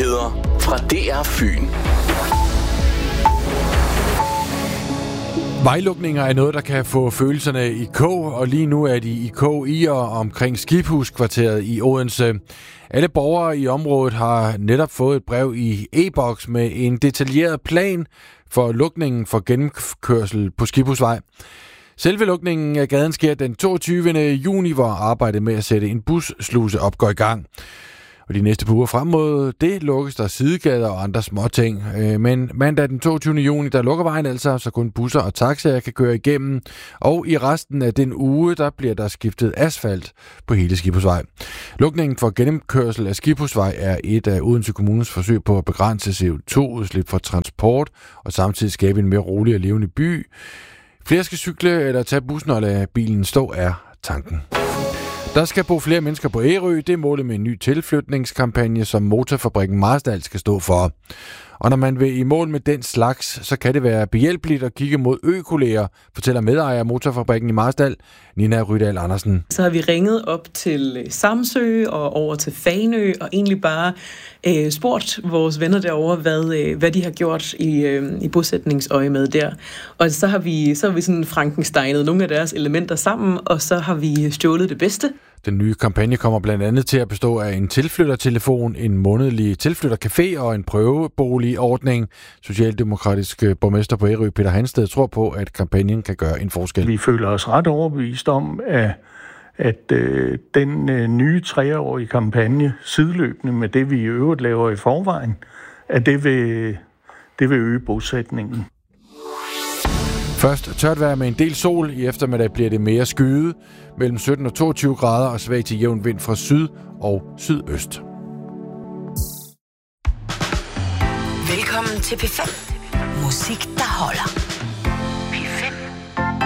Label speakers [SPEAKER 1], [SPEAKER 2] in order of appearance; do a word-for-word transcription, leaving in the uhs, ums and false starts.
[SPEAKER 1] Nyheder fra D R Fyn.
[SPEAKER 2] Vejlukninger er noget, der kan få følelserne i kog, og lige nu er de i kog i og omkring Skibhuskvarteret i Odense. Alle borgere i området har netop fået et brev i e-boks med en detaljeret plan for lukningen for gennemkørsel på Skibhusvej. Selve lukningen af gaden sker den toogtyvende juni, hvor arbejdet med at sætte en bussluse op går i gang. Og de næste par uger frem mod det lukkes der sidegader og andre småting. Men mandag den toogtyvende juni, der lukker vejen altså, så kun busser og taxaer kan køre igennem. Og i resten af den uge, der bliver der skiftet asfalt på hele Skibhusvej. Lukningen for gennemkørsel af Skibhusvej er et af Odense Kommunes forsøg på at begrænse C O to udslip fra transport og samtidig skabe en mere rolig og levende by. Flere skal cykle eller tage bussen og lade bilen stå er tanken. Der skal bo flere mennesker på Ærø. Det er målet med en ny tilflytningskampagne, som motorfabrikken Marstal skal stå for. Og når man vil i mål med den slags, så kan det være behjælpeligt at kigge mod ø-kolleger, fortæller medejer af motorfabrikken i Marstal, Nina Rydahl Andersen.
[SPEAKER 3] Så har vi ringet op til Samsø og over til Fanø og egentlig bare øh, spurgt vores venner derovre, hvad, øh, hvad de har gjort i, øh, i bosætningsøje med der. Og så har vi, så har vi sådan frankensteinet nogle af deres elementer sammen, og så har vi stjålet det bedste.
[SPEAKER 2] Den nye kampagne kommer blandt andet til at bestå af en tilflyttertelefon, en månedlig tilflyttercafé og en prøveboligordning. Socialdemokratisk borgmester på Ærø, Peter Hansted, tror på, at kampagnen kan gøre en forskel.
[SPEAKER 4] Vi føler os ret overbevist om, at, at øh, den øh, nye treårige kampagne, sideløbende med det, vi i øvrigt laver i forvejen, at det vil, det vil øge bosætningen.
[SPEAKER 2] Først tørt vejr med en del sol. I eftermiddag bliver det mere skyet. Mellem sytten og toogtyve grader og svag til jævn vind fra syd og sydøst.
[SPEAKER 5] Velkommen til P fem. Musik, der holder.